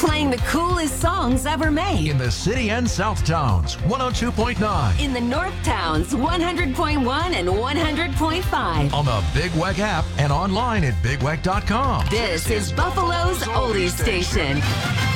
Playing the coolest songs ever made. In the city and South Towns, 102.9. In the North Towns, 100.1 and 100.5. On the Big Weck app and online at bigweck.com. This is Buffalo's Oldie Station.